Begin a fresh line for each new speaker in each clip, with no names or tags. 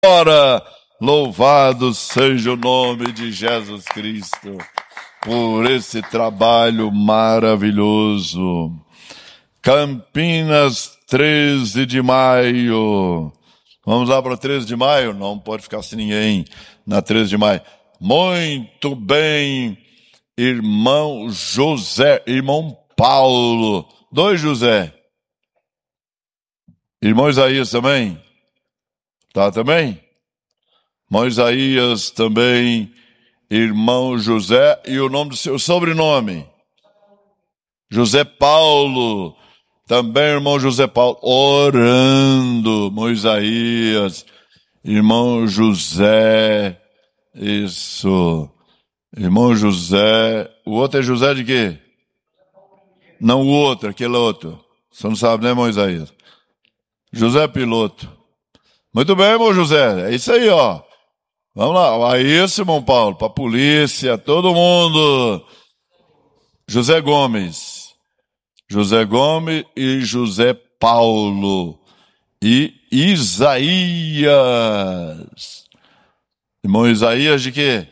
Ora, louvado seja o nome de Jesus Cristo por esse trabalho maravilhoso. Campinas, 13 de maio. Vamos lá para 13 de maio? Não pode ficar sem ninguém na 13 de maio. Muito bem, irmão José, irmão Paulo. 2 José. Irmão Isaías também? Tá também? Irmão Isaías também, irmão José, e o nome do seu sobrenome? José Paulo, também irmão José Paulo, orando, irmão Isaías, irmão José, isso, irmão José, o outro é José de quê? Não o outro, aquele outro, você não sabe, né, irmão Isaías? José Piloto. Muito bem, irmão José, é isso aí, ó. Vamos lá, é isso, irmão Paulo, para a polícia, todo mundo. José Gomes e José Paulo e Isaías. Irmão Isaías de quê?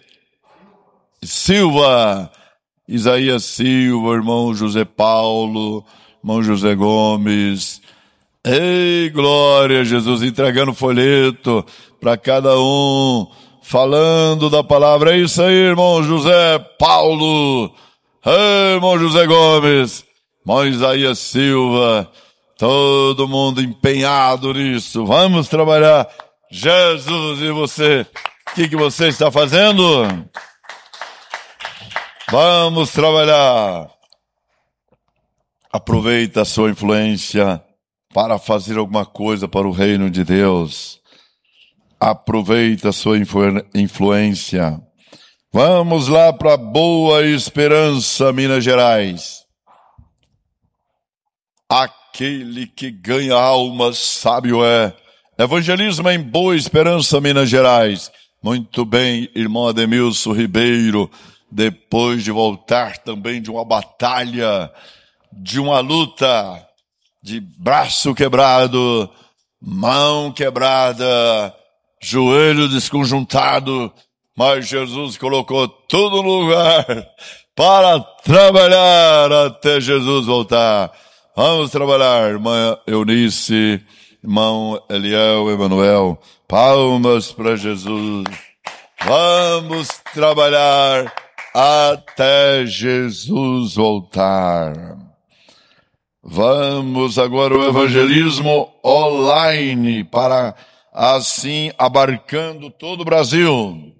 Silva. Isaías Silva, irmão José Paulo, irmão José Gomes. Ei, glória a Jesus, entregando folheto para cada um, falando da palavra. É isso aí, irmão José Paulo. Ei, irmão José Gomes, irmão Isaías Silva, todo mundo empenhado nisso. Vamos trabalhar. Jesus, e você? O que você está fazendo? Vamos trabalhar. Aproveita a sua influência para fazer alguma coisa para o reino de Deus. Aproveita a sua influência. Vamos lá para Boa Esperança, Minas Gerais. Aquele que ganha almas, sábio é. Evangelismo em Boa Esperança, Minas Gerais. Muito bem, irmão Ademilson Ribeiro, depois de voltar também de uma batalha, de uma luta, de braço quebrado, mão quebrada, joelho desconjuntado, mas Jesus colocou tudo no lugar para trabalhar até Jesus voltar. Vamos trabalhar, irmã Eunice, irmão Eliel, Emanuel, palmas para Jesus. Vamos trabalhar até Jesus voltar. Vamos agora ao evangelismo online, para assim abarcando todo o Brasil.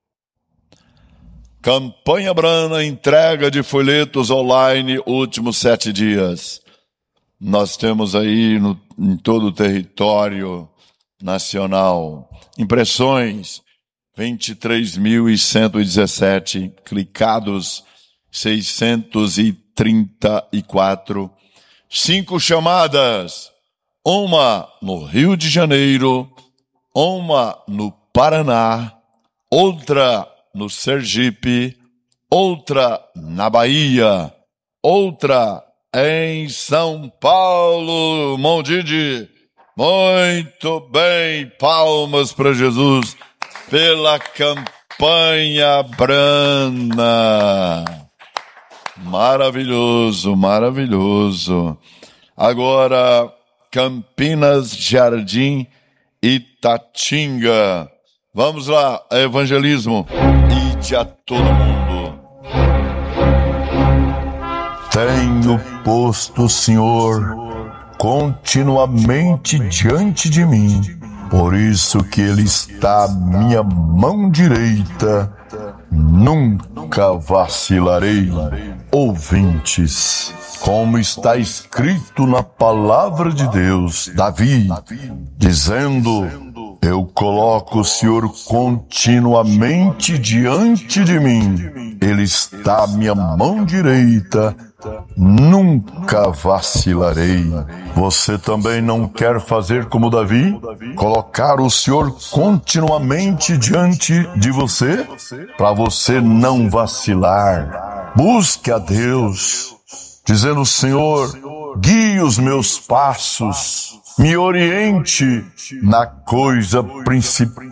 Campanha Brana, entrega de folhetos online, últimos 7 dias. Nós temos aí em todo o território nacional impressões, 23.117, clicados 634, 5 chamadas, uma no Rio de Janeiro, uma no Paraná, outra no Sergipe, outra na Bahia, outra em São Paulo. Irmão Didi, muito bem, palmas para Jesus pela campanha Brana. Maravilhoso, maravilhoso. Agora, Campinas, Jardim, Itatinga. Vamos lá, evangelismo. Ide a todo mundo.
Tenho posto o Senhor continuamente diante de mim, por isso que Ele está à minha mão direita, nunca vacilarei. Ouvintes, como está escrito na palavra de Deus, Davi, dizendo: eu coloco o Senhor continuamente diante de mim, Ele está à minha mão direita, nunca vacilarei. Você também não quer fazer como Davi? Colocar o Senhor continuamente diante de você? Para você não vacilar. Busque a Deus, dizendo: Senhor, guie os meus passos, me oriente na coisa principal.